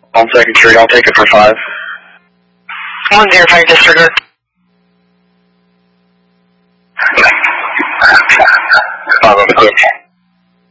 On 2nd Street, I'll take it for 5. 105 disregard. 5 on the clip.